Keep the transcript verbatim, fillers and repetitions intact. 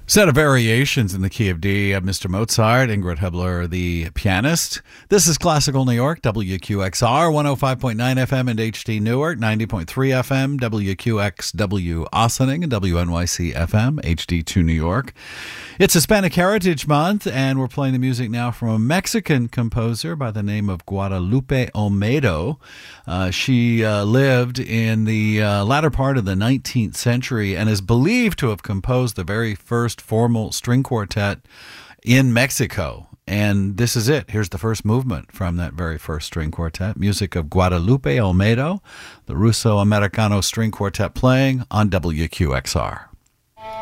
Set of variations in the key of D of Mister Mozart, Ingrid Hebler, the pianist. This is Classical New York, W Q X R, one oh five point nine F M and H D Newark, ninety point three F M, W Q X W Ossining, and W N Y C F M, H D two New York. It's Hispanic Heritage Month, and we're playing the music now from a Mexican composer by the name of Guadalupe Olmedo. Uh, she uh, lived in the uh, latter part of the nineteenth century and is believed to have composed the very first formal string quartet in Mexico. And this is it. Here's the first movement from that very first string quartet. Music of Guadalupe Olmedo, the Russo-Americano String Quartet playing on W Q X R.